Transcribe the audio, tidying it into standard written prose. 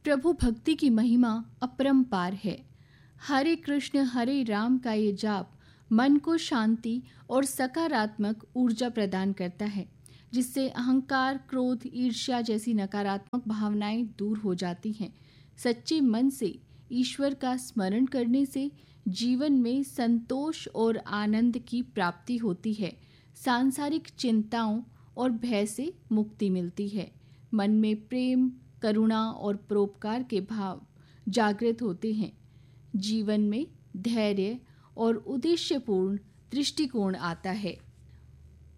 प्रभु भक्ति की महिमा अपरंपार है। हरे कृष्ण हरे राम का ये जाप मन को शांति और सकारात्मक ऊर्जा प्रदान करता है, जिससे अहंकार, क्रोध, ईर्ष्या जैसी नकारात्मक भावनाएं दूर हो जाती हैं। सच्चे मन से ईश्वर का स्मरण करने से जीवन में संतोष और आनंद की प्राप्ति होती है। सांसारिक चिंताओं और भय से मुक्ति मिलती है। मन में प्रेम, करुणा और परोपकार के भाव जागृत होते हैं। जीवन में धैर्य और उद्देश्यपूर्ण दृष्टिकोण आता है।